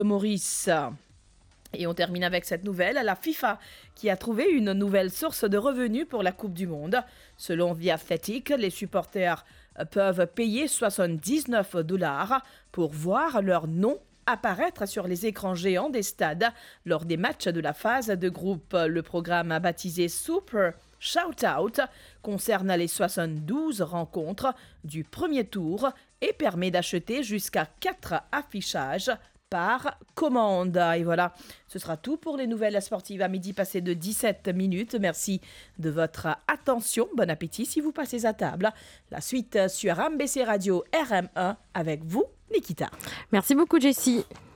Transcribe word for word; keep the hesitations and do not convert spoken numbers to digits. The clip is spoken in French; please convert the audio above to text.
Maurice. Et on termine avec cette nouvelle, la FIFA qui a trouvé une nouvelle source de revenus pour la Coupe du Monde. Selon The Athletic, les supporters peuvent payer soixante-dix-neuf dollars pour voir leur nom apparaître sur les écrans géants des stades lors des matchs de la phase de groupe. Le programme baptisé Super Shoutout concerne les soixante-douze rencontres du premier tour et permet d'acheter jusqu'à quatre affichages par commande. Et voilà, ce sera tout pour les nouvelles sportives à midi passé de dix-sept minutes. Merci de votre attention. Bon appétit si vous passez à table. La suite sur M B C Radio R M un avec vous, Nikita. Merci beaucoup, Jessie.